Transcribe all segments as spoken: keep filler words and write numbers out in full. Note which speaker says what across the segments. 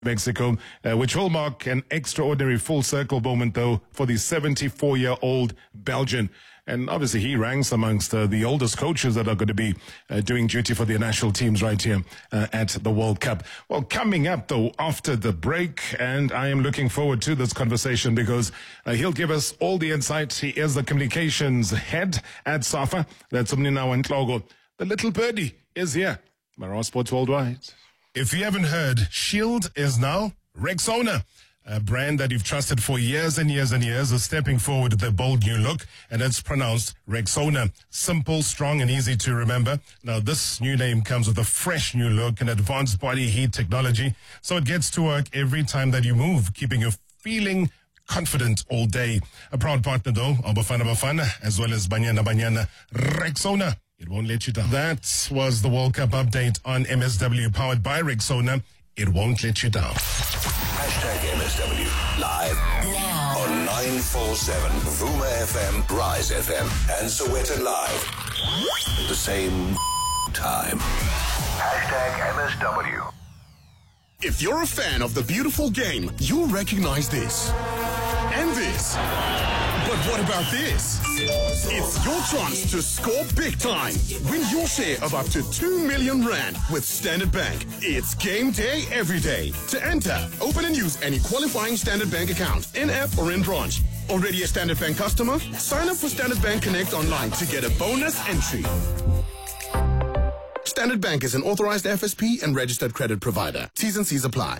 Speaker 1: Mexico, uh, which will mark an extraordinary full circle moment, though, for the seventy-four-year-old Belgian. And obviously he ranks amongst uh, the oldest coaches that are going to be uh, doing duty for their national teams right here uh, at the World Cup. Well, coming up, though, after the break, and I am looking forward to this conversation because uh, he'll give us all the insights. He is the communications head at SAFA. That's Umninawa Ntlogo. The little birdie is here. Marawa Sports Worldwide. If you haven't heard, Shield is now Rexona. A brand that you've trusted for years and years and years is stepping forward with a bold new look, and it's pronounced Rexona. Simple, strong, and easy to remember. Now, this new name comes with a fresh new look and advanced body heat technology, so it gets to work every time that you move, keeping you feeling confident all day. A proud partner, though, of Bafana Bafana, as well as Banyana Banyana. Rexona, it won't let you down. That was the World Cup update on M S W, powered by Rexona. It won't let you down.
Speaker 2: Hashtag M S W live now on nine forty-seven Vuma F M, Rise F M, and Soweto Live at the same time. Hashtag M S W.
Speaker 3: If you're a fan of the beautiful game, you'll recognize this and this. But what about this? It's your chance to score big time. Win your share of up to two million rand with Standard Bank. It's game day every day. To enter, open and use any qualifying Standard Bank account, in-app or in branch. Already a Standard Bank customer? Sign up for Standard Bank Connect online to get a bonus entry. Standard Bank is an authorized F S P and registered credit provider. T's and C's apply.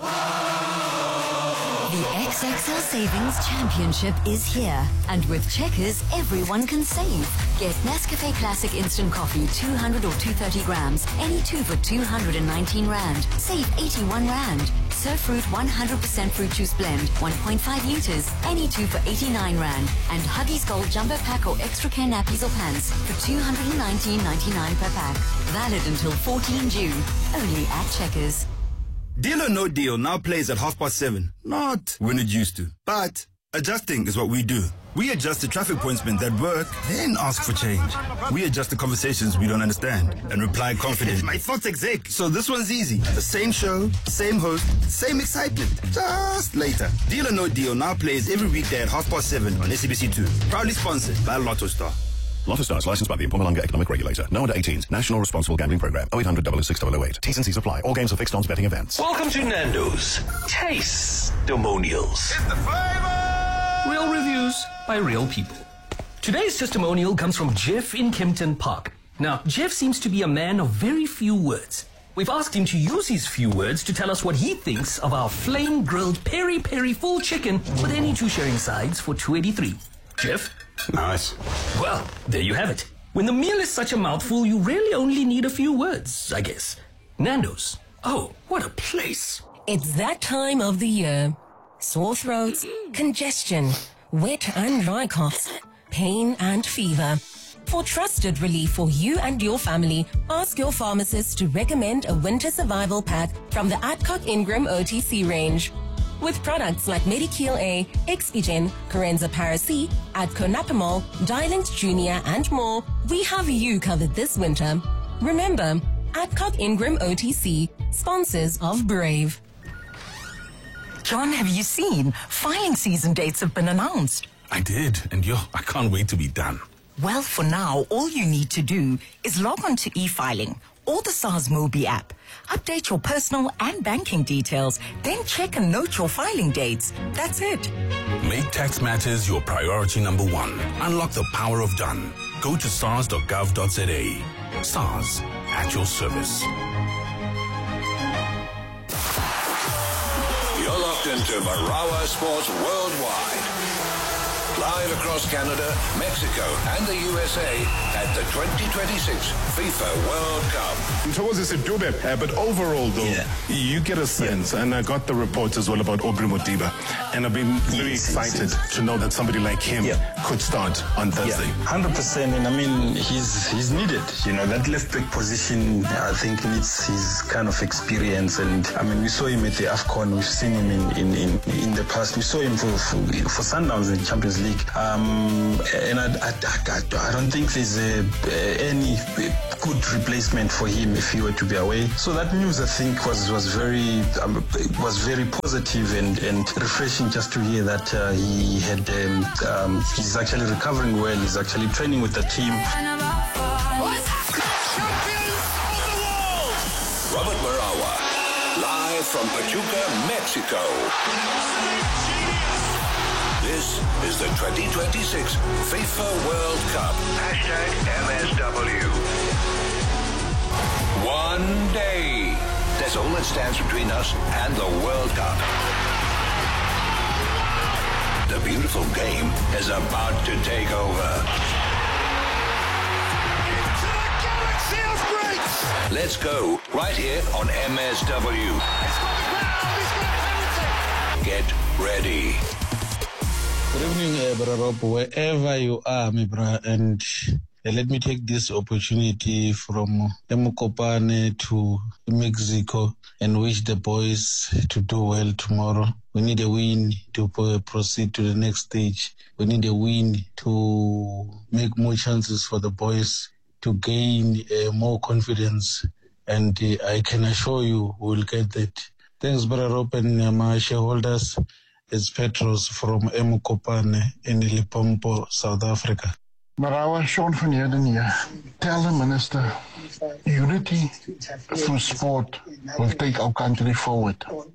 Speaker 4: The X X L Savings Championship is here, and with Checkers, everyone can save. Get Nescafe Classic Instant Coffee, two hundred or two hundred thirty grams, any two for two hundred nineteen rand. Save eighty-one rand. Surf Fruit one hundred percent fruit juice blend, one point five liters, any two for eighty-nine rand. And Huggies Gold Jumbo Pack or Extra Care nappies or pants for two hundred nineteen ninety-nine per pack. Valid until fourteenth June, only at Checkers.
Speaker 5: Deal or No Deal now plays at half past seven. Not when it used to. But adjusting is what we do. We adjust the traffic pointsmen that work, then ask for change. We adjust the conversations we don't understand and reply confidently. My thoughts exec. So this one's easy. The same show, same host, same excitement. Just later. Deal or No Deal now plays every weekday at half past seven on S A B C two. Proudly sponsored by Lotto Star.
Speaker 6: Lotto Star is licensed by the Mpumalanga Economic Regulator. No under eighteens. National Responsible Gambling Program. oh eight hundred, double oh six, double oh eight. T's and C's apply. All games are fixed odds betting events.
Speaker 2: Welcome to Nando's Taste-Demonials. It's the flavor!
Speaker 7: Real reviews by real people. Today's testimonial comes from Jeff in Kempton Park. Now, Jeff seems to be a man of very few words. We've asked him to use his few words to tell us what he thinks of our flame-grilled peri-peri full chicken with any two sharing sides for two eighty-three. Jeff?
Speaker 5: Nice.
Speaker 7: Well, there you have it. When the meal is such a mouthful, you really only need a few words, I guess. Nando's. Oh, what a place.
Speaker 8: It's that time of the year. Sore throats, congestion, wet and dry coughs, pain and fever. For trusted relief for you and your family, ask your pharmacist to recommend a winter survival pack from the Adcock Ingram O T C range. With products like Medikil A, Expigen, Corenza Paracy, Adconapamol, Dialent Junior and more, we have you covered this winter. Remember, Adcock Ingram O T C, sponsors of Brave.
Speaker 9: John, have you seen? Filing season dates have been announced.
Speaker 10: I did, and yo, I can't wait to be done.
Speaker 9: Well, for now, all you need to do is log on to e-filing or the SARS Mobi app. Update your personal and banking details, then check and note your filing dates. That's it.
Speaker 10: Make tax matters your priority number one. Unlock the power of done. Go to sars dot gov dot za. SARS, at your service.
Speaker 2: You're locked into Marawa Sports Worldwide. Live across Canada, Mexico, and the U S A at the twenty twenty-six FIFA World Cup.
Speaker 1: Towards this Dube, uh, but overall, though, yeah. you get a sense, yeah. and I got the reports as well about Aubrey Modiba, and I've been very yes, excited yes, yes. to know that somebody like him yeah. could start on Thursday.
Speaker 11: Yeah, one hundred percent, and I mean, he's he's needed. You know, that left back position, I think, needs his kind of experience, and I mean, we saw him at the AFCON, we've seen him in, in, in, in the past, we saw him for, for, for Sundowns in Champions League. league. Um, and I, I, I, I don't think there's a, any good replacement for him if he were to be away. So that news, I think, was was very um, was very positive and, and refreshing just to hear that uh, he had um, um, he's actually recovering well. He's actually training with the team.
Speaker 2: Robert Marawa, live from Pachuca, Mexico. This is the twenty twenty-six FIFA World Cup. Hashtag M S W. One day. That's all that stands between us and the World Cup. The beautiful game is about to take over. Into the galaxy of greats! Let's go right here on M S W. He's got the ground, he's got a penalty. Get ready.
Speaker 12: Good evening, uh, Brother Rob, wherever you are, my brother, and uh, let me take this opportunity from Mokopane to Mexico and wish the boys to do well tomorrow. We need a win to uh, proceed to the next stage. We need a win to make more chances for the boys to gain uh, more confidence, and uh, I can assure you we'll get that. Thanks, Brother Rob, and uh, my shareholders. It's Petros from Mokopane in Limpopo, South Africa.
Speaker 13: Marawa, Sean van Heerden here. Tell the minister, unity through sport will take our country forward.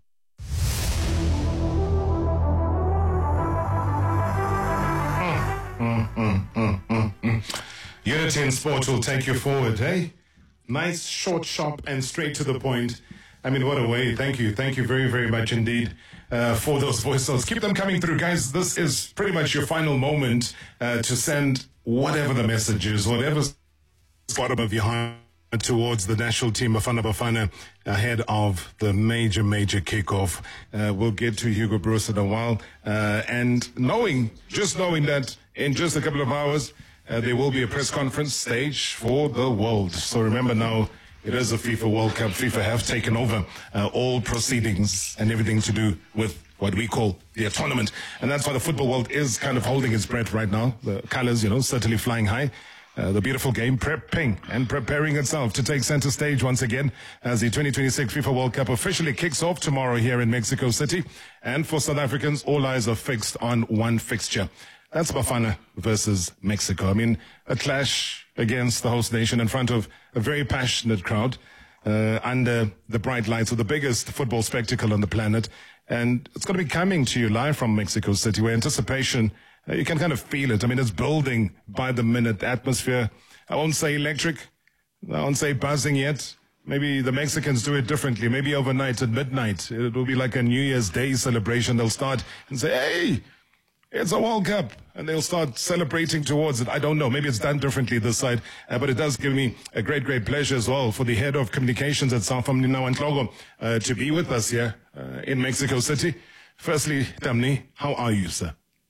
Speaker 1: Mm, mm, mm, mm, mm. Unity in sport will take you forward, hey? Nice, short, sharp, and straight to the point. I mean, what a way. Thank you. Thank you very, very much indeed uh, for those voice notes. Keep them coming through, guys. This is pretty much your final moment uh, to send whatever the message is, whatever's bottom of your heart towards the national team of Bafana Bafana ahead of the major, major kickoff. Uh, we'll get to Hugo Broos in a while. Uh, and knowing, just knowing that in just a couple of hours, uh, there will be a press conference stage for the world. So remember now, it is a FIFA World Cup. FIFA have taken over uh, all proceedings and everything to do with what we call the tournament. And that's why the football world is kind of holding its breath right now. The colors, you know, certainly flying high. Uh, the beautiful game prepping and preparing itself to take center stage once again as the twenty twenty-six FIFA World Cup officially kicks off tomorrow here in Mexico City. And for South Africans, all eyes are fixed on one fixture. That's Bafana versus Mexico. I mean, a clash against the host nation in front of a very passionate crowd uh, under the bright lights of the biggest football spectacle on the planet. And it's going to be coming to you live from Mexico City, where anticipation, uh, you can kind of feel it. I mean, it's building by the minute. The atmosphere, I won't say electric, I won't say buzzing yet. Maybe the Mexicans do it differently. Maybe overnight at midnight, it will be like a New Year's Day celebration. They'll start and say, hey, it's a World Cup, and they'll start celebrating towards it. I don't know. Maybe it's done differently this side, uh, but it does give me a great, great pleasure as well for the head of communications at Southam, Ninawa Ndlogo, uh, to be with us here uh, in Mexico City. Firstly, Damni, how are you, sir?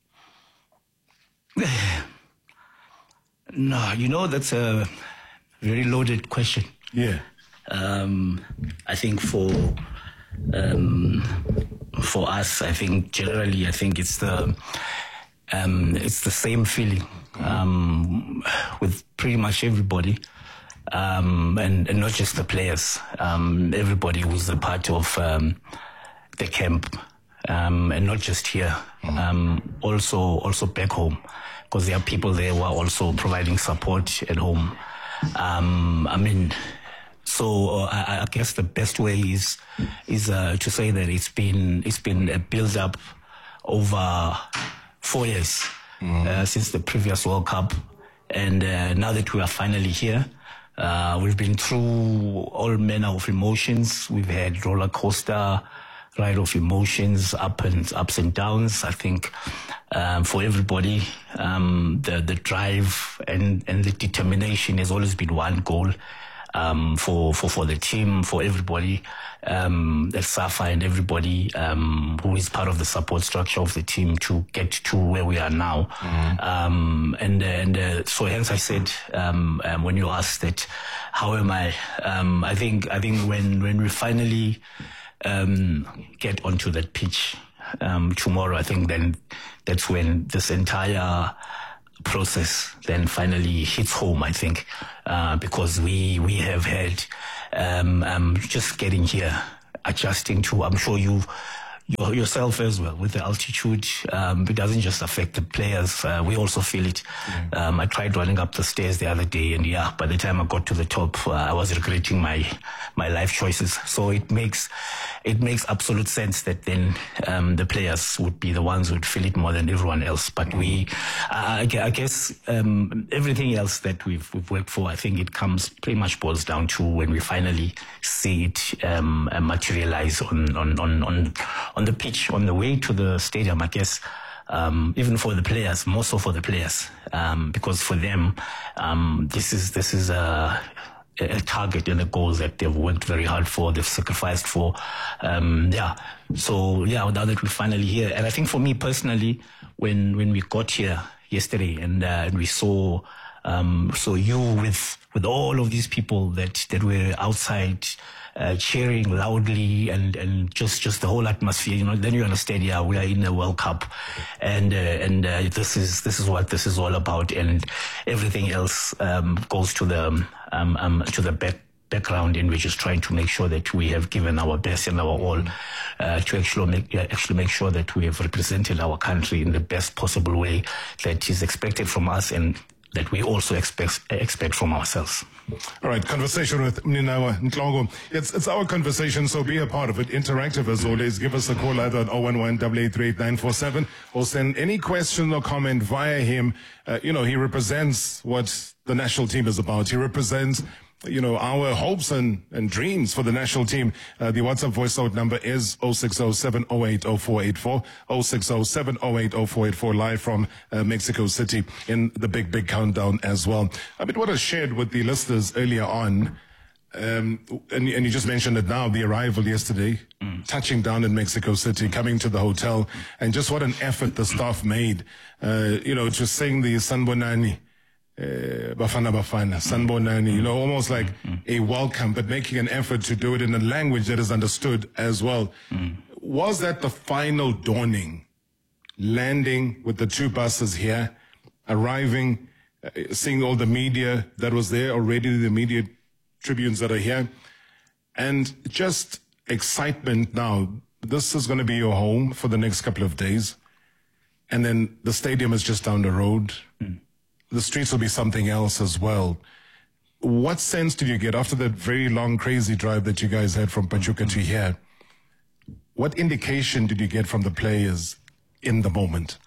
Speaker 14: No, you know, that's a very loaded question.
Speaker 1: Yeah.
Speaker 14: Um, I think for um, for us, I think generally, I think it's the um, it's the same feeling um, with pretty much everybody, um, and, and not just the players. Um, everybody who's a part of um, the camp, um, and not just here. Um, also, also back home, because there are people there who are also providing support at home. Um, I mean. So uh, I, I guess the best way is is uh, to say that it's been it's been a build up over four years mm. uh, since the previous World Cup, and uh, now that we are finally here, uh, we've been through all manner of emotions. We've had roller coaster ride of emotions, up and ups and downs. I think um, for everybody, um, the the drive and and the determination has always been one goal. Um, for, for, for the team, for everybody um, at SAFA and everybody um, who is part of the support structure of the team to get to where we are now. Mm-hmm. Um, and and uh, so hence I said um, um, when you asked that, how am I? Um, I think I think when when we finally um, get onto that pitch, um, tomorrow, I think then that's when this entire process then finally hits home, I think, uh, because we we have had um, um, just getting here, adjusting to, I'm sure you you yourself as well, with the altitude, um, it doesn't just affect the players, uh, we also feel it. Yeah. Um, I tried running up the stairs the other day, and yeah, by the time I got to the top, uh, I was regretting my my life choices. So it makes it makes absolute sense that then um, the players would be the ones who would feel it more than everyone else. But we, uh, I, I guess, um, everything else that we've we've worked for, I think it comes pretty much boils down to when we finally see it um, materialize on on on on. on the pitch, on the way to the stadium, I guess, um, even for the players, more so for the players, um, because for them, um, this is this is a, a target and a goal that they've worked very hard for, they've sacrificed for. Um, yeah, so yeah, now that we're finally here, and I think for me personally, when when we got here yesterday and, uh, and we saw um, so you with with all of these people that that were outside. Uh, cheering loudly and, and just, just the whole atmosphere, you know, then you understand, yeah, we are in the World Cup and, uh, and, uh, this is, this is what this is all about, and everything else, um, goes to the, um, um, to the back, background, in which is trying to make sure that we have given our best and our all, uh, to actually make, uh, actually make sure that we have represented our country in the best possible way that is expected from us and that we also expect, expect from ourselves.
Speaker 1: All right, conversation with Mninawa Ntlongo. It's, it's our conversation, so be a part of it. Interactive as always. Give us a call either at oh one one, eight eight three, eight nine four seven or send any question or comment via him. Uh, you know, he represents what the national team is about. He represents, you know, our hopes and, and dreams for the national team. Uh, the WhatsApp voice note number is oh six oh, seven oh eight, oh four eight four, oh six oh, seven oh eight, oh four eight four, live from uh, Mexico City in the big, big countdown as well. I mean, what I shared with the listeners earlier on, um, and, and you just mentioned it now, the arrival yesterday, mm. touching down in Mexico City, coming to the hotel, and just what an effort the staff made, uh, you know, to sing the Sanbonani. Uh, Bafana Bafana, Sanbonani, you know, almost like mm. a welcome, but making an effort to do it in a language that is understood as well. Mm. Was that the final dawning? Landing with the two buses here, arriving, uh, seeing all the media that was there already, the media tribunes that are here, and just excitement now. This is going to be your home for the next couple of days. And then the stadium is just down the road. Mm. The streets will be something else as well. What sense did you get after that very long, crazy drive that you guys had from Pachuca to here? What indication did you get from the players in the moment?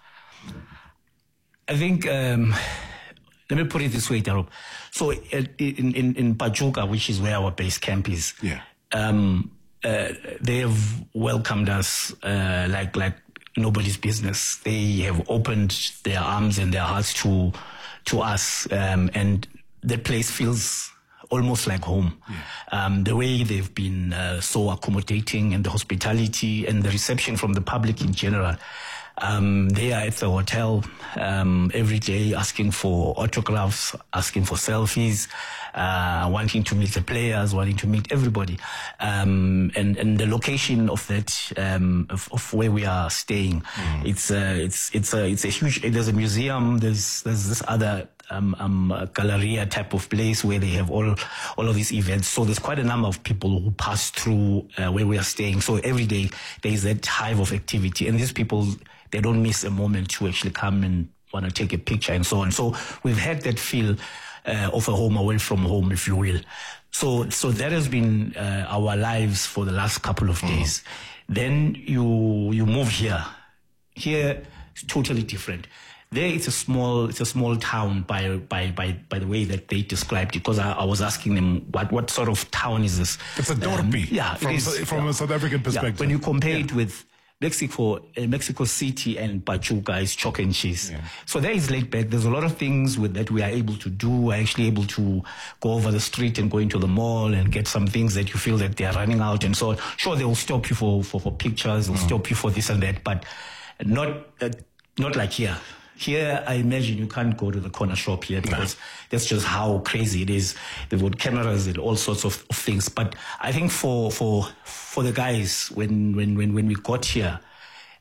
Speaker 14: I think, um, let me put it this way, Darob. So in, in, in Pachuca, which is where our base camp is,
Speaker 1: yeah.
Speaker 14: um, uh, they have welcomed us uh, like like nobody's business. They have opened their arms and their hearts to to us, um, and the place feels almost like home. Yeah. Um, the way they've been uh, so accommodating, and the hospitality and the reception from the public in general. Um, they are at the hotel um, every day asking for autographs, asking for selfies, uh, wanting to meet the players, wanting to meet everybody. Um, and, and the location of that, um, of, of where we are staying, mm. it's, uh, it's, it's a, it's a huge, there's a museum, there's, there's this other Um, um, a Galleria type of place where they have all all of these events. So there's quite a number of people who pass through uh, where we are staying. So every day there is that hive of activity, and these people, they don't miss a moment to actually come and want to take a picture and so on. So we've had that feel uh, of a home away from home, if you will. So so that has been uh, our lives for the last couple of days. Mm. Then you you move here. Here it's totally different. There, it's a small, it's a small town by by by by the way that they described it. Because I, I was asking them, what what sort of town is this?
Speaker 1: It's a dorpy.
Speaker 14: Um, yeah,
Speaker 1: from,
Speaker 14: it is,
Speaker 1: from
Speaker 14: yeah.
Speaker 1: a South African perspective.
Speaker 14: Yeah. When you compare
Speaker 1: yeah.
Speaker 14: it with Mexico, uh, Mexico City and Pachuca, is chalk and cheese. Yeah. So there is laid back. There's a lot of things with that we are able to do. We're actually able to go over the street and go into the mall and get some things that you feel that they are running out and so on. Sure, they will stop you for for, for pictures. They'll mm. stop you for this and that, but not uh, not like here. Here, I imagine you can't go to the corner shop here because no. that's just how crazy it is. They've got cameras and all sorts of, of things. But I think for for for the guys, when when when, when we got here,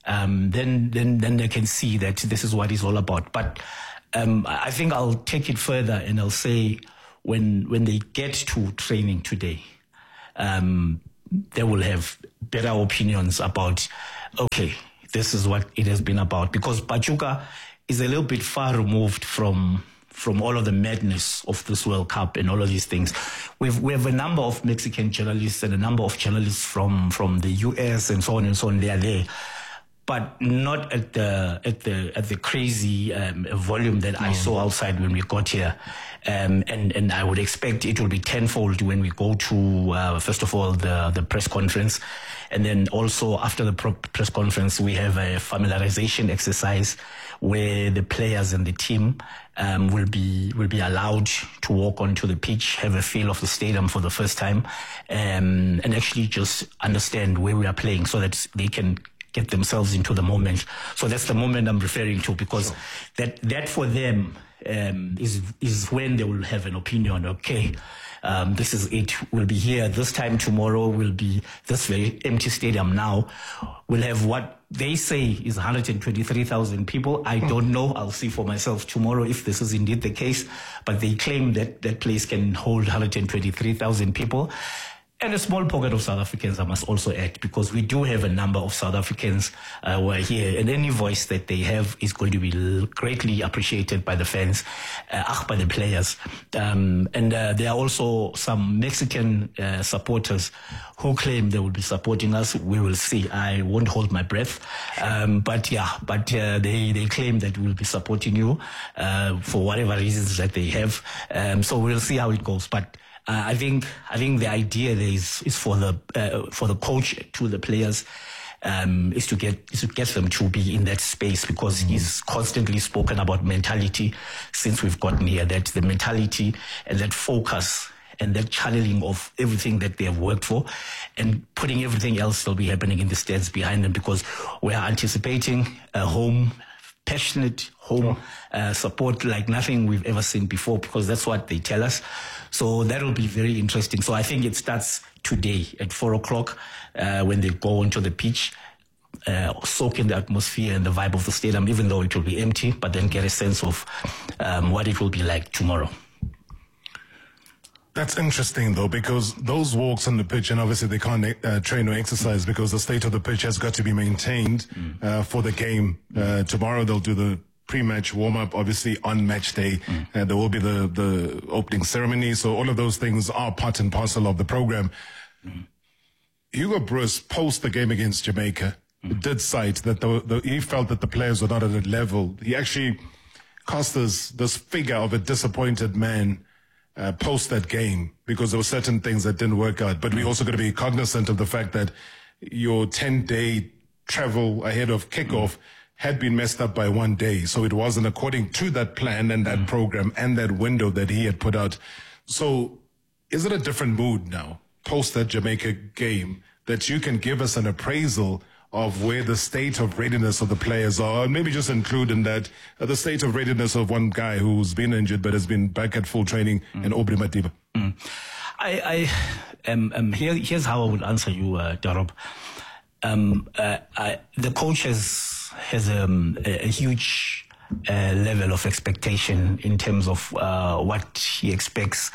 Speaker 14: um, then then then they can see that this is what it's all about. But um, I think I'll take it further and I'll say when when they get to training today, um, they will have better opinions about, okay, this is what it has been about. Because Pachuca is a little bit far removed from from all of the madness of this World Cup and all of these things. We've, we have a number of Mexican journalists and a number of journalists from, from the U S and so on and so on. They are there, but not at the at the at the crazy um, volume that mm. I saw outside when we got here. Um, and and I would expect it will be tenfold when we go to uh, first of all the the press conference, and then also after the pro- press conference we have a familiarization exercise where the players and the team um, will be will be allowed to walk onto the pitch, have a feel of the stadium for the first time, um, and actually just understand where we are playing so that they can get themselves into the moment. So that's the moment I'm referring to, because sure. that that for them um, is is when they will have an opinion. Okay, um, this is it. We'll be here this time tomorrow. Will be this very empty stadium now. We'll have what they say is one hundred twenty-three thousand people. I don't know. I'll see for myself tomorrow if this is indeed the case. But they claim that that place can hold one hundred twenty-three thousand people. And a small pocket of South Africans, I must also add, because we do have a number of South Africans uh, who are here, and any voice that they have is going to be greatly appreciated by the fans, uh, by the players. Um, and uh, there are also some Mexican uh, supporters who claim they will be supporting us. We will see. I won't hold my breath. Um, but yeah, but uh, they, they claim that we'll be supporting you uh, for whatever reasons that they have. Um, so we'll see how it goes. But Uh, I think I think the idea there is is for the uh, for the coach to the players um, is to get is to get them to be in that space, because mm-hmm. he's constantly spoken about mentality since we've gotten here. That the mentality and that focus and that channeling of everything that they have worked for, and putting everything else that will be happening in the stands behind them, because we are anticipating a home. Passionate home uh, support like nothing we've ever seen before, because that's what they tell us. So that will be very interesting. So I think it starts today at four o'clock uh, when they go onto the pitch, uh, soak in the atmosphere and the vibe of the stadium, even though it will be empty, but then get a sense of um, what it will be like tomorrow.
Speaker 1: That's interesting, though, because those walks on the pitch, and obviously they can't uh, train or exercise because the state of the pitch has got to be maintained mm. uh, for the game. Uh, tomorrow they'll do the pre-match warm-up, obviously on match day. Mm. Uh, there will be the, the opening ceremony. So all of those things are part and parcel of the program. Mm. Hugo Broos, post the game against Jamaica, mm. did cite that the, the, he felt that the players were not at a level. He actually cast this, this figure of a disappointed man Uh, post that game, because there were certain things that didn't work out. But we also got to be cognizant of the fact that your ten-day travel ahead of kickoff had been messed up by one day. So it wasn't according to that plan and that mm. program and that window that he had put out. So is it a different mood now, post that Jamaica game, that you can give us an appraisal of where the state of readiness of the players are, and maybe just include in that uh, the state of readiness of one guy who's been injured but has been back at full training, mm. and Aubrey Madiba?
Speaker 14: Mm. I, I um, um, here, here's how I would answer you, uh, Darob. Um, uh, I, the coach has, has um, a, a huge uh, level of expectation in terms of uh, what he expects,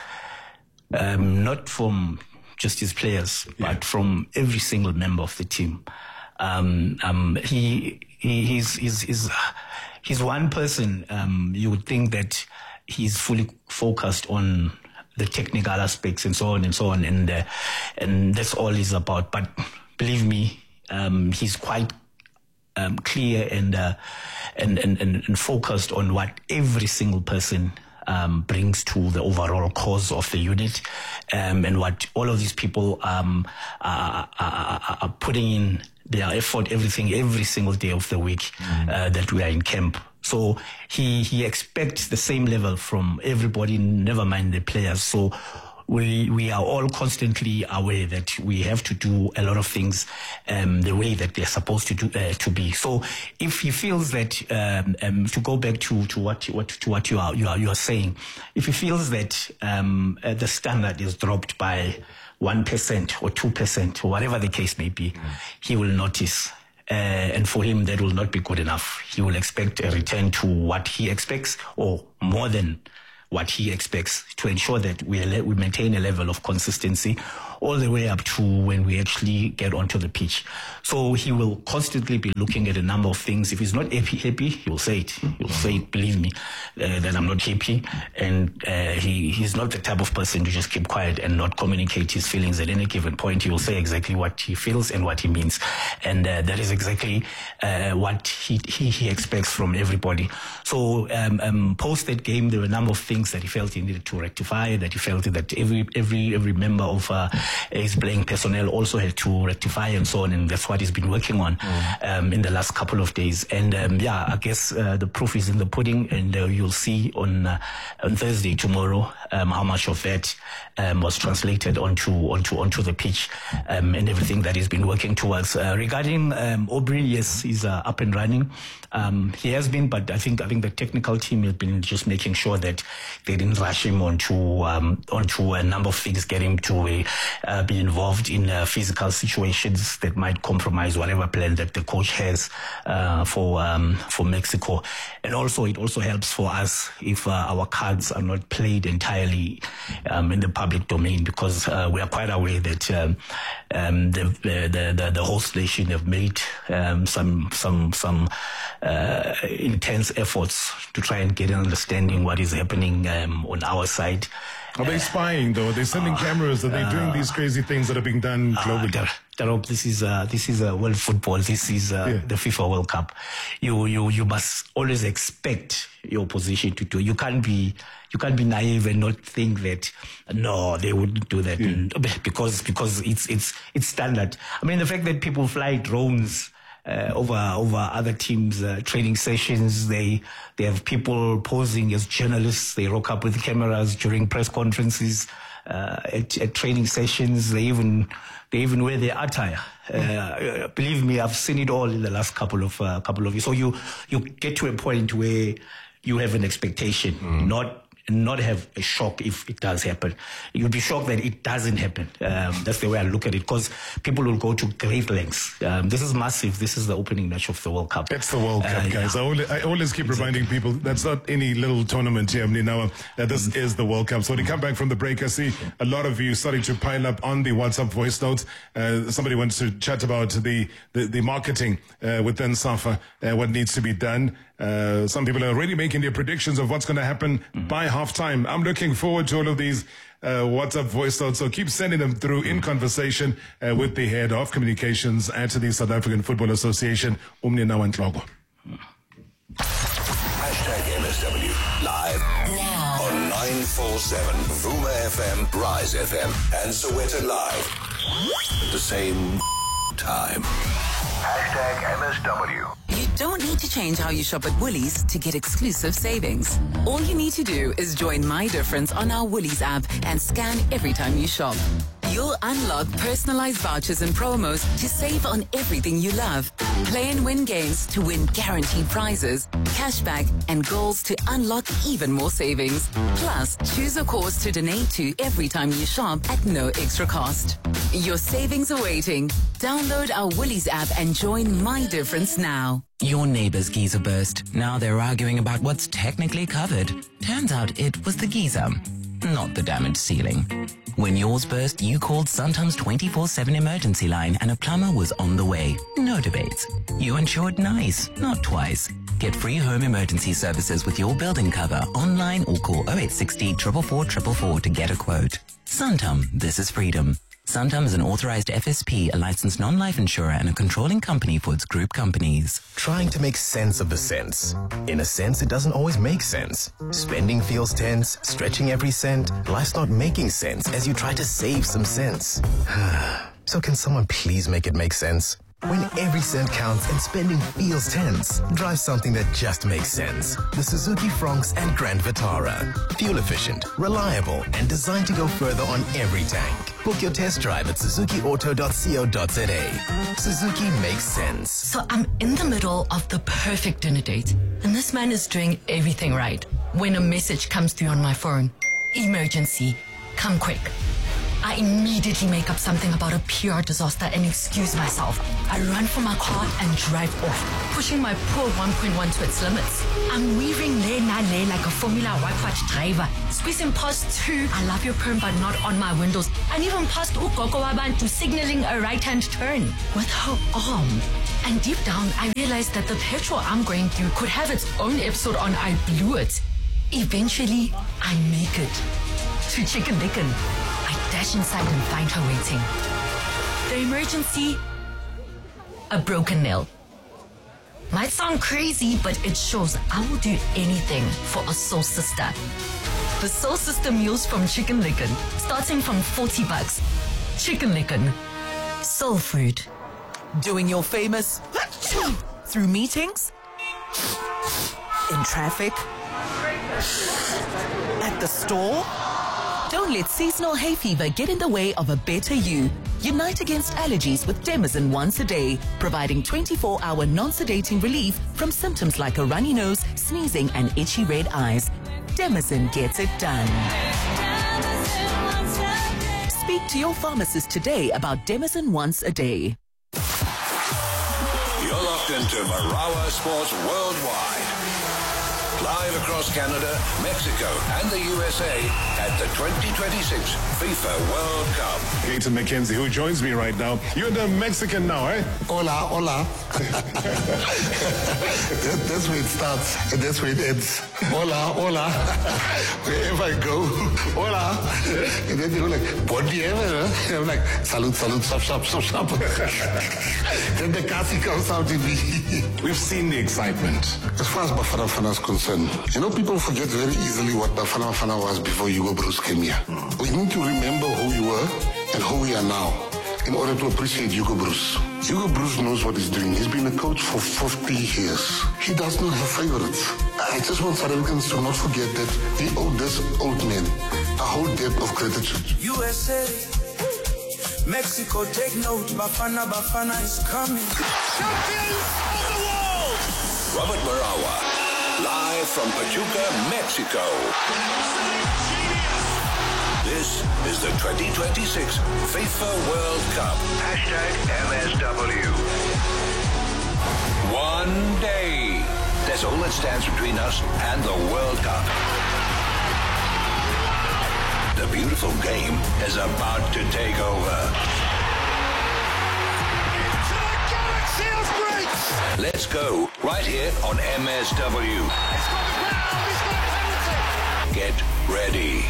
Speaker 14: um, not from just his players, yeah. but from every single member of the team. Um, um, he, he, he's, he's, he's, he's one person, um, you would think that he's fully focused on the technical aspects and so on and so on. And, uh, and that's all he's about. But believe me, um, he's quite, um, clear and, uh, and, and, and, and focused on what every single person Um, brings to the overall cause of the unit, um, and what all of these people um, are, are, are putting in their effort, everything, every single day of the week mm. uh, that we are in camp. So he he expects the same level from everybody, never mind the players. So we we are all constantly aware that we have to do a lot of things um, the way that they're supposed to do uh, to be. So if he feels that um, um, to go back to to what what to what you are you are you are saying, if he feels that um, uh, the standard is dropped by one percent or two percent or whatever the case may be, mm. he will notice. Uh, and for him, that will not be good enough. He will expect a return to what he expects, or more than what he expects, to ensure that we we maintain a level of consistency all the way up to when we actually get onto the pitch. So he will constantly be looking at a number of things. If he's not happy, happy he will say it. He will say it, believe me, uh, that I'm not happy. And uh, he, he's not the type of person to just keep quiet and not communicate his feelings at any given point. He will say exactly what he feels and what he means. And uh, that is exactly uh, what he, he, he expects from everybody. So um, um, post that game, there were a number of things that he felt he needed to rectify, that he felt that every every every member of uh, his playing personnel also had to rectify, and so on. And that's what he's been working on mm. um, in the last couple of days. And um, yeah, I guess uh, the proof is in the pudding, and uh, you'll see on uh, on Thursday, tomorrow, um, how much of that um, was translated onto onto onto the pitch, um, and everything that he's been working towards. Uh, regarding um, Aubrey, yes, he's uh, up and running. Um, he has been, but I think I think the technical team has been just making sure that they didn't rush him onto um, onto a number of things, get him to uh, be involved in uh, physical situations that might compromise whatever plan that the coach has uh, for um, for Mexico. And also, it also helps for us if uh, our cards are not played entirely um, in the public domain, because uh, we are quite aware that um, um, the, the the the host nation have made um, some some some. Uh, intense efforts to try and get an understanding what is happening um, on our side.
Speaker 1: Are they spying though? Are they sending uh, cameras? Are they uh, doing these crazy things that are being done globally?
Speaker 14: Uh, Darob, this is uh, this is uh, world football. This is uh, yeah. the FIFA World Cup. You you you must always expect your opposition to do. You can't be you can't be naive and not think that no, they wouldn't do that yeah. because because it's it's it's standard. I mean, the fact that people fly drones Uh, over over other teams' uh, training sessions. They they have people posing as journalists. They rock up with cameras during press conferences, uh, at, at training sessions. They even they even wear their attire. Uh, believe me, I've seen it all in the last couple of uh, couple of years. So you you get to a point where you have an expectation, mm. not. not have a shock if it does happen. You'll be shocked that it doesn't happen. Um, that's the way I look at it, because people will go to great lengths. Um, this is massive. This is the opening match of the World Cup.
Speaker 1: It's the World Cup, uh, guys. Yeah. I, always, I always keep exactly. reminding people that's not any little tournament here. Now, uh, this mm. is the World Cup. So to come back from the break, I see a lot of you starting to pile up on the WhatsApp voice notes. Uh, somebody wants to chat about the, the, the marketing uh, within SAFA, uh, what needs to be done. Uh, some people are already making their predictions of what's going to happen mm. by halftime. I'm looking forward to all of these uh, WhatsApp voice notes. So keep sending them through in conversation uh, with the head of communications at the South African Football Association, Umni Nawantlogo.
Speaker 2: Hashtag M S W live now on nine four seven Vuma F M, Rise F M, and Soweto Live at the same time. Hashtag M S W.
Speaker 15: You don't need to change how you shop at Woolies to get exclusive savings. All you need to do is join My Difference on our Woolies app and scan every time you shop. You'll unlock personalized vouchers and promos to save on everything you love. Play and win games to win guaranteed prizes, cashback, and goals to unlock even more savings. Plus, choose a cause to donate to every time you shop at no extra cost. Your savings are waiting. Download our Woolies app and join My Difference now.
Speaker 16: Your neighbor's geyser burst. Now they're arguing about what's technically covered. Turns out it was the geyser, not the damaged ceiling. When yours burst, you called Santam's twenty-four seven emergency line and a plumber was on the way. No debates. You insured nice, not twice. Get free home emergency services with your building cover online or call oh eight six oh, four four four four four to get a quote. Santam, this is freedom. Santam is an authorized F S P, a licensed non-life insurer, and a controlling company for its group companies.
Speaker 17: Trying to make sense of the sense. In a sense, it doesn't always make sense. Spending feels tense, stretching every cent. Life's not making sense as you try to save some sense. So can someone please make it make sense? When every cent counts and spending feels tense, drive something that just makes sense. The Suzuki Fronx and Grand Vitara. Fuel efficient, reliable, and designed to go further on every tank. Book your test drive at suzuki auto dot co dot za. Suzuki makes sense.
Speaker 18: So I'm in the middle of the perfect dinner date, and this man is doing everything right when a message comes through on my phone. Emergency. Come quick. I immediately make up something about a P R disaster and excuse myself. I run for my car and drive off, pushing my poor one point one to its limits. I'm weaving lane na lane like a Formula White driver, squeezing past two I love your perm but not on my windows, and even past Ukoko Wabantu signaling a right-hand turn with her arm. And deep down, I realized that the petrol I'm going through could have its own episode on I Blew It. Eventually, I make it to Chicken Licken. I dash inside and find her waiting. The emergency? A broken nail. Might sound crazy, but it shows I will do anything for a soul sister. The Soul Sister meals from Chicken Licken, starting from forty bucks. Chicken Licken. Soul food.
Speaker 9: Doing your famous through meetings, in traffic, at the store. Don't let seasonal hay fever get in the way of a better you. Unite against allergies with Demazin once a day, providing twenty-four hour non-sedating relief from symptoms like a runny nose, sneezing, and itchy red eyes. Demazin gets it done. Speak to your pharmacist today about Demazin once a day.
Speaker 2: You're locked into Marawa Sports Worldwide. Live across Canada, Mexico, and the U S A at the twenty twenty-six FIFA World Cup.
Speaker 1: Gaten McKenzie, who joins me right now. You're the Mexican now, eh?
Speaker 13: Hola, hola. that, that's where it starts, and that's where it ends. Hola, hola. Wherever I go, hola. And then you're like, bon dia, and I'm like, salute, salute, stop, stop, stop, stop. Then the Kasi comes out in me.
Speaker 1: We've seen the excitement.
Speaker 13: As far as Bafana Bafana is concerned, you know, people forget very easily what Bafana Bafana was before Hugo Bruce came here. Mm. We need to remember who we were and who we are now in order to appreciate Hugo Bruce. Hugo Bruce knows what he's doing. He's been a coach for fifty years. He does not have favorites. I just want South Africans to not forget that we owe this old man a whole debt of gratitude.
Speaker 19: U S A, Mexico, take note. Bafana Bafana is coming. Champions of the world!
Speaker 2: Robert Marawa, live from Pachuca, Mexico. This is the twenty twenty-six FIFA World Cup. Hashtag M S W. One day. That's all that stands between us and the World Cup. The beautiful game is about to take over.
Speaker 19: To the galaxy of greats!
Speaker 2: Let's go right here on M S W.
Speaker 19: It's got the ground, it's got penalty.
Speaker 2: Get ready.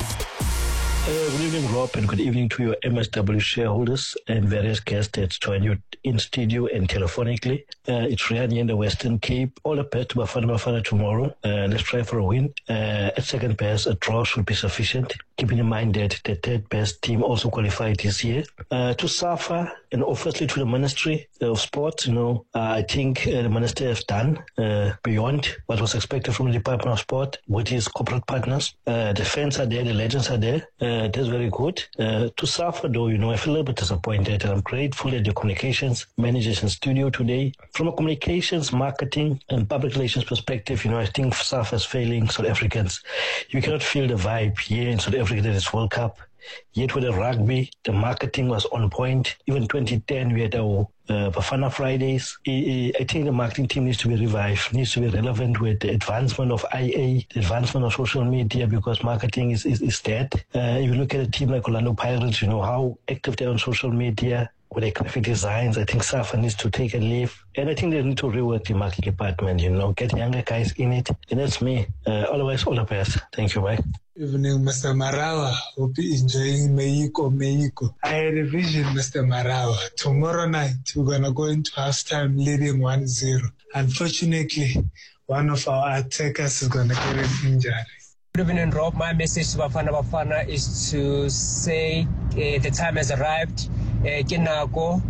Speaker 20: Uh, good evening, Rob, and good evening to your M S W shareholders and various guests that join you in studio and telephonically. Uh, it's Ryan in the Western Cape. All the best to Bafana Bafana tomorrow. Uh, let's try for a win. Uh, at second best, a draw should be sufficient, keeping in mind that the third best team also qualified this year. Uh, to SAFA and obviously to the Ministry of Sport, you know, uh, I think uh, the Minister has done uh, beyond what was expected from the Department of Sport with his corporate partners. Uh, the fans are there, the legends are there. Uh, that's very good. Uh, to SAFA, though, you know, I feel a little bit disappointed. I'm grateful that the communications managers in studio today. From a communications, marketing, and public relations perspective, you know, I think SAFA is failing South Africans. You cannot feel the vibe here in South Africa that it's World Cup. Yet with the rugby, the marketing was on point. Even twenty ten, we had our uh, Bafana Fridays. I, I think the marketing team needs to be revived, needs to be relevant with the advancement of I A, the advancement of social media, because marketing is, is, is dead. Uh, if you look at a team like Orlando Pirates, you know, how active they are on social media, with their graphic designs. I think SAFA needs to take a leave. And I think they need to rework the marketing department, you know, get younger guys in it. And that's me. Uh, otherwise, all the best. Thank you, bye.
Speaker 21: Evening, Mister Marawa. Hope you're enjoying Mexico, Mexico. I had a vision, Mister Marawa. Tomorrow night, we're going to go into halftime leading one zero. Unfortunately, one of our attackers is going to get an injury.
Speaker 22: Good evening, Rob. My message to Bafana Bafana is to say uh, the time has arrived. Uh, Kinako,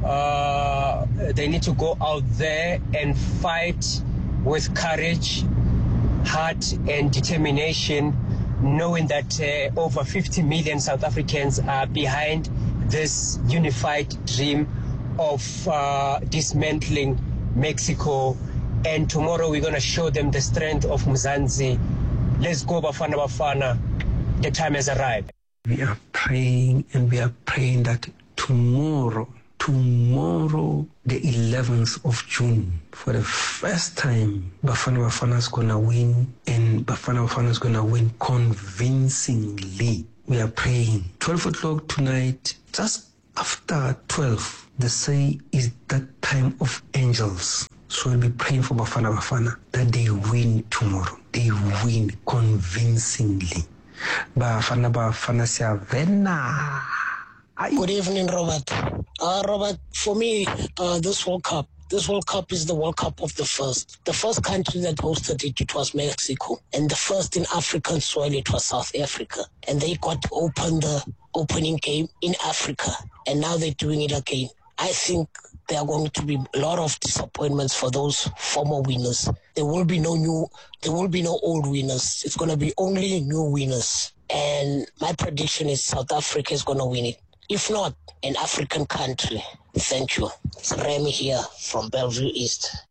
Speaker 22: uh, they need to go out there and fight with courage, heart, and determination, knowing that uh, over fifty million South Africans are behind this unified dream of uh, dismantling Mexico. And tomorrow we're going to show them the strength of Mzansi. Let's go, Bafana Bafana. The time has arrived.
Speaker 3: We are praying and we are praying that tomorrow, tomorrow, the eleventh of June, for the first time, Bafana Bafana is going to win, and Bafana Bafana is going to win convincingly. We are praying. twelve o'clock tonight, just after twelve, they say is that time of angels. So we'll be praying for Bafana Bafana that they win tomorrow. They win convincingly. Bafana Bafana Siavena.
Speaker 4: Good evening, Robert. Uh, Robert, for me, uh, this World Cup, this World Cup is the World Cup of the first. The first country that hosted it, it was Mexico. And the first in African soil, it was South Africa. And they got to open the opening game in Africa. And now they're doing it again. I think there are going to be a lot of disappointments for those former winners. There will be no new, there will be no old winners. It's going to be only new winners. And my prediction is South Africa is going to win it. If not, an African country. Thank you. It's Remy here from Bellevue East.